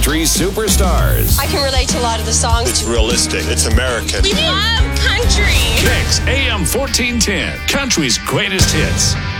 country superstars. I can relate to a lot of the songs. It's realistic. It's American. We love country. Kicks AM 1410, country's greatest hits.